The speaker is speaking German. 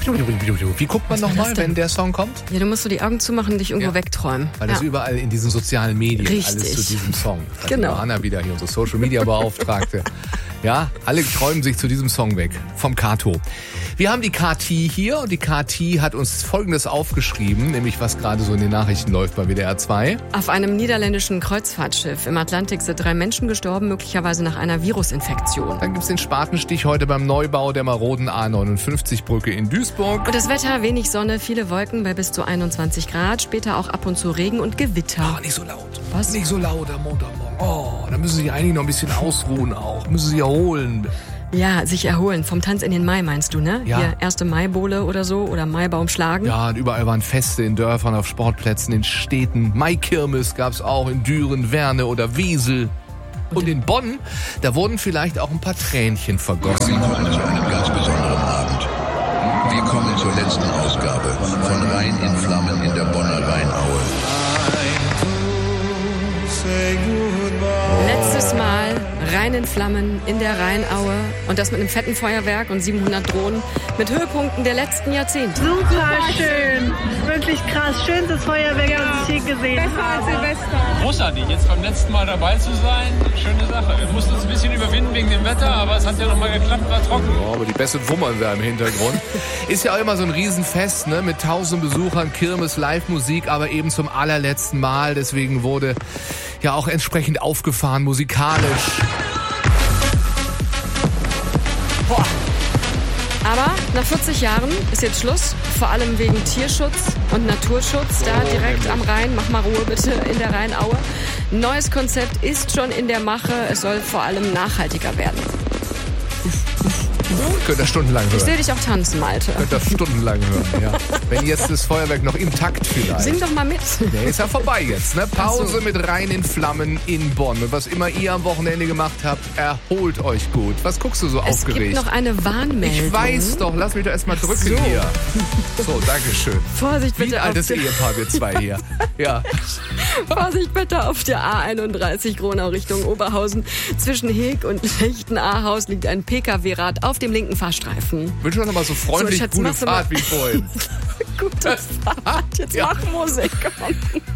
Wie guckt man nochmal, wenn der Song kommt? Ja, du musst so die Augen zumachen und dich irgendwo wegträumen. Weil das überall in diesen sozialen Medien alles zu diesem Song. Genau. Anna wieder hier, unsere Social-Media-Beauftragte. Ja, alle träumen sich zu diesem Song weg. Vom Kato. Wir haben die KT hier und die KT hat uns Folgendes aufgeschrieben, nämlich was gerade so in den Nachrichten läuft bei WDR 2. Auf einem niederländischen Kreuzfahrtschiff im Atlantik sind 3 Menschen gestorben, möglicherweise nach einer Virusinfektion. Dann gibt's den Spatenstich heute beim Neubau der maroden A59-Brücke in Duisburg. Und das Wetter, wenig Sonne, viele Wolken bei bis zu 21 Grad, später auch ab und zu Regen und Gewitter. Oh, nicht so laut. Was? Nicht so laut am Montagmorgen. Oh, da müssen Sie sich eigentlich noch ein bisschen ausruhen auch. Müssen Sie erholen. Ja, sich erholen. Vom Tanz in den Mai meinst du, ne? Ja. Hier 1. Maibowle oder so oder Maibaum schlagen. Ja, und überall waren Feste in Dörfern, auf Sportplätzen, in Städten. Maikirmes gab's auch in Düren, Werne oder Wesel. Und in Bonn, da wurden vielleicht auch ein paar Tränchen vergossen. Zu einem ganz besonderen Abend. Wir kommen zur letzten Ausgabe von Rhein in Flammen in der Bonner Rheinaue. Letztes Mal Rhein in Flammen in der Rheinaue und das mit einem fetten Feuerwerk und 700 Drohnen mit Höhepunkten der letzten Jahrzehnte. Super schön, wirklich krass, schönstes Feuerwerk, das ich je gesehen habe. Großartig, jetzt beim letzten Mal dabei zu sein, schöne Sache. Wir mussten uns ein bisschen überwinden wegen dem Wetter, aber es hat ja nochmal geklappt, war trocken. Ja, aber die Bässe wummern da im Hintergrund. Ist ja auch immer so ein Riesenfest, ne? Mit 1000 Besuchern, Kirmes, Live-Musik, aber eben zum allerletzten Mal. Deswegen wurde ja auch entsprechend aufgefahren, musikalisch. Boah. Aber nach 40 Jahren ist jetzt Schluss, vor allem wegen Tierschutz und Naturschutz. Da direkt am Rhein, mach mal Ruhe bitte in der Rheinaue. Ein neues Konzept ist schon in der Mache, es soll vor allem nachhaltiger werden. Könnt ihr stundenlang hören. Ich sehe dich auch tanzen, Malte. Könnt ihr stundenlang hören, ja. Wenn jetzt das Feuerwerk noch im Takt vielleicht. Sing doch mal mit. Der ist ja vorbei jetzt, ne? Pause so. mit Rhein in Flammen in Bonn. Und was immer ihr am Wochenende gemacht habt, erholt euch gut. Was guckst du so Es aufgeregt? gibt noch eine Warnmeldung. Ich weiß doch, lass mich doch erstmal drücken hier. So, dankeschön. Vorsicht Wie bitte ein auf altes der, Ehepaar wir zwei hier. Ja. Vorsicht bitte auf der A31 Gronau Richtung Oberhausen. Zwischen Heg und Lichten-Ahaus liegt ein Pkw-Rad auf dem linken Fahrstreifen. Wünsche doch noch mal so freundlich So, Schatz, gute machst du mal- Fahrt wie vorhin. Gute Fahrt. Jetzt Ja. mach Musik.